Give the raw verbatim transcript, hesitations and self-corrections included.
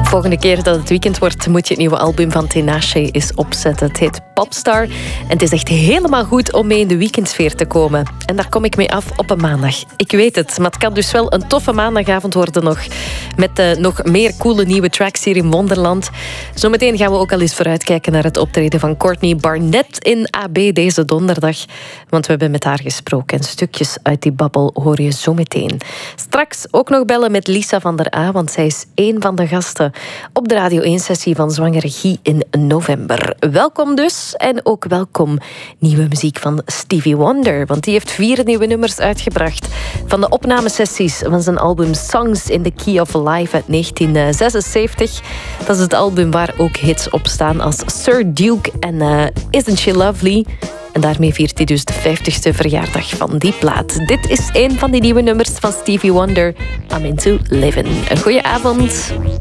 Volgende keer dat het weekend wordt, moet je het nieuwe album van Tinashe eens opzetten. Het heet Popstar. En het is echt helemaal goed om mee in de weekendsfeer te komen. En daar kom ik mee af op een maandag. Ik weet het, maar het kan dus wel een toffe maandagavond worden nog. Met uh, nog meer coole nieuwe tracks hier in Wonderland. Zometeen gaan we ook al eens vooruitkijken naar het optreden van Courtney Barnett in A B deze donderdag. Want we hebben met haar gesproken. En stukjes uit die babbel hoor je zo meteen. Straks ook nog bellen met Lisa van der A, want zij is één van de gasten op de Radio één-sessie van Zwangere Guy in november. Welkom dus, en ook welkom nieuwe muziek van Stevie Wonder, want die heeft vier nieuwe nummers uitgebracht van de opnamesessies van zijn album Songs in the Key of Life uit negentien zesenzeventig. Dat is het album waar ook hits op staan als Sir Duke en uh, Isn't She Lovely? En daarmee viert hij dus de vijftigste verjaardag van die plaat. Dit is een van die nieuwe nummers van Stevie Wonder, I'm Into Livin'. Een goeie avond.